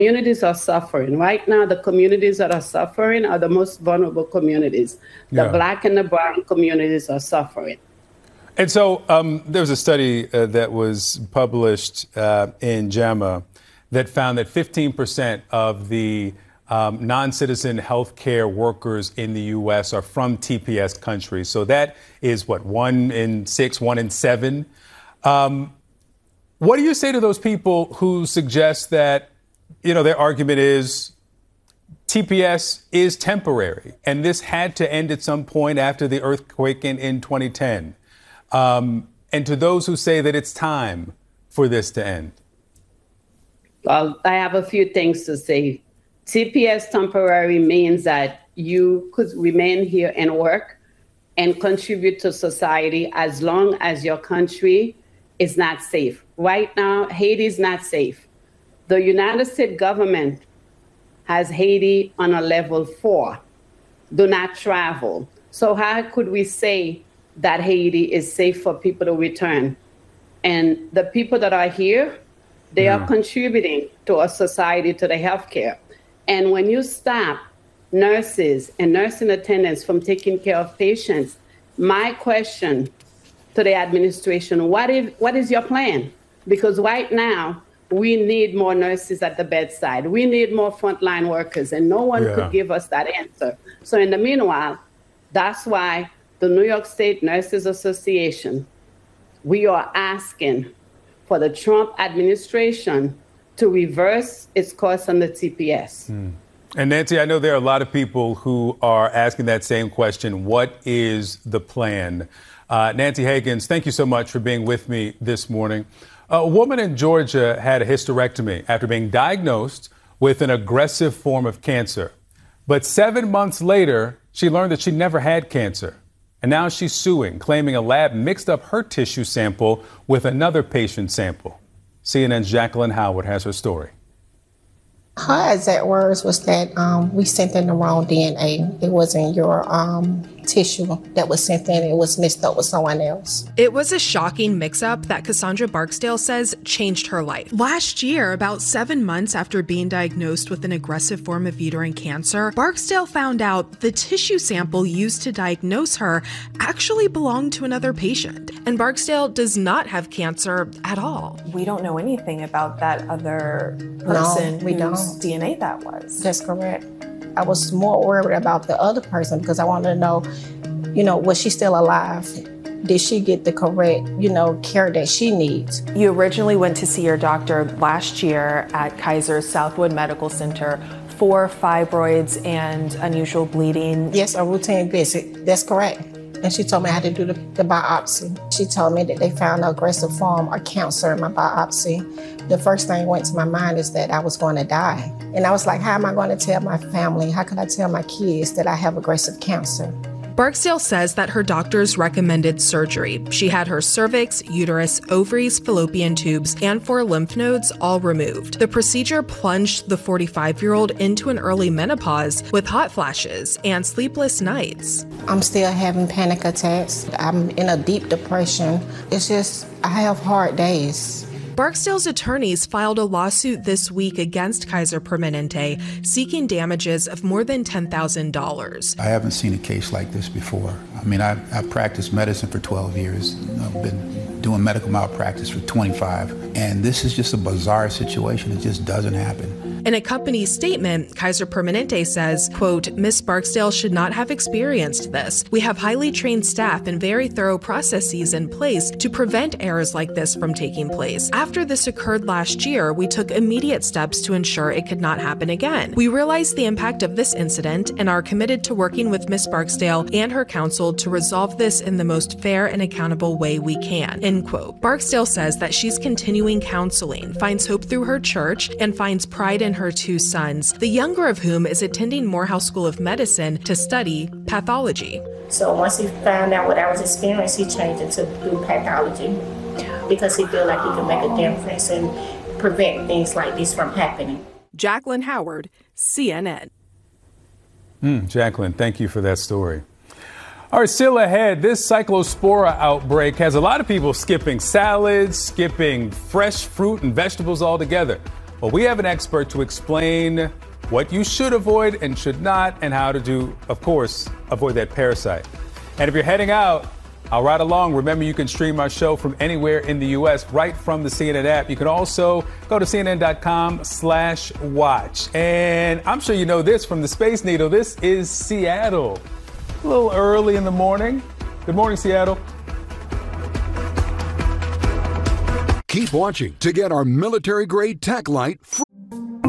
communities are suffering. Right now, the communities that are suffering are the most vulnerable communities. The Black and the brown communities are suffering. And so there was a study that was published in JAMA that found that 15% of the non-citizen healthcare workers in the U.S. are from TPS countries. So that is what, 1 in 6, 1 in 7. What do you say to those people who suggest that, you know, their argument is TPS is temporary and this had to end at some point after the earthquake in 2010? And to those who say that it's time for this to end? Well, I have a few things to say. TPS temporary means that you could remain here and work and contribute to society as long as your country is not safe. Right now, Haiti is not safe. The United States government has Haiti on a level 4, do not travel. So how could we say that Haiti is safe for people to return? And the people that are here, they are contributing to our society, to the healthcare. And when you stop nurses and nursing attendants from taking care of patients, my question to the administration, what is your plan? Because right now, we need more nurses at the bedside. We need more frontline workers, and no one could give us that answer. So in the meanwhile, that's why the New York State Nurses Association, we are asking for the Trump administration to reverse its course on the TPS. And Nancy, I know there are a lot of people who are asking that same question. What is the plan? Nancy Hagans, thank you so much for being with me this morning. A woman in Georgia had a hysterectomy after being diagnosed with an aggressive form of cancer. But 7 months later, she learned that she never had cancer. And now she's suing, claiming a lab mixed up her tissue sample with another patient's sample. CNN's Jacqueline Howard has her story. Her exact words was that we sent in the wrong DNA. It wasn't your tissue that was sent in. It was mixed up with someone else. It was a shocking mix-up that Cassandra Barksdale says changed her life. Last year, about 7 months after being diagnosed with an aggressive form of uterine cancer, Barksdale found out the tissue sample used to diagnose her actually belonged to another patient. And Barksdale does not have cancer at all. We don't know anything about that other person whose DNA that was. That's correct. I was more worried about the other person because I wanted to know, was she still alive? Did she get the correct, care that she needs? You originally went to see your doctor last year at Kaiser's Southwood Medical Center for fibroids and unusual bleeding. Yes, a routine visit. That's correct. And she told me I had to do the biopsy. She told me that they found an aggressive form of cancer in my biopsy. The first thing that went to my mind is that I was going to die. And I was like, how am I going to tell my family? How can I tell my kids that I have aggressive cancer? Barksdale says that her doctors recommended surgery. She had her cervix, uterus, ovaries, fallopian tubes, and 4 lymph nodes all removed. The procedure plunged the 45-year-old into an early menopause with hot flashes and sleepless nights. I'm still having panic attacks. I'm in a deep depression. It's just, I have hard days. Barksdale's attorneys filed a lawsuit this week against Kaiser Permanente, seeking damages of more than $10,000. I haven't seen a case like this before. I mean, I've practiced medicine for 12 years. I've been doing medical malpractice for 25. And this is just a bizarre situation. It just doesn't happen. In a company statement, Kaiser Permanente says, quote, Ms. Barksdale should not have experienced this. We have highly trained staff and very thorough processes in place to prevent errors like this from taking place. After this occurred last year, we took immediate steps to ensure it could not happen again. We realized the impact of this incident and are committed to working with Ms. Barksdale and her counsel to resolve this in the most fair and accountable way we can, end quote. Barksdale says that she's continuing counseling, finds hope through her church, and finds pride in her 2 sons, the younger of whom is attending Morehouse School of Medicine to study pathology. So once he found out what I was experiencing, he changed it to do pathology because he felt like he could make a difference and prevent things like this from happening. Jacqueline Howard, CNN. Jacqueline, thank you for that story. All right, still ahead, this cyclospora outbreak has a lot of people skipping salads, skipping fresh fruit and vegetables altogether. Well, we have an expert to explain what you should avoid and should not, and how to do, of course, avoid that parasite. And if you're heading out, I'll ride along. Remember, you can stream our show from anywhere in the U.S. right from the CNN app. You can also go to CNN.com/watch. And I'm sure you know this from the Space Needle. This is Seattle. A little early in the morning. Good morning, Seattle. Keep watching to get our military-grade tack light free.